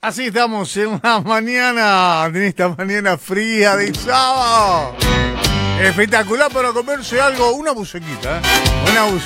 Así estamos en esta mañana fría de sábado. Espectacular para comerse algo, una bucequita, ¿eh?